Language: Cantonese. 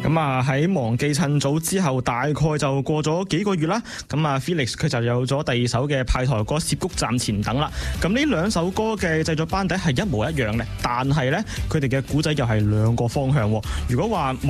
咁啊喺忘記趁早之後，大概就過咗幾個月啦。咁啊 Felix 佢就有咗第二首嘅派台歌《涉谷站前等》啦。咁呢兩首歌嘅製作班底係一模一樣嘅，但係呢，佢哋嘅故仔又係兩個方向。如果話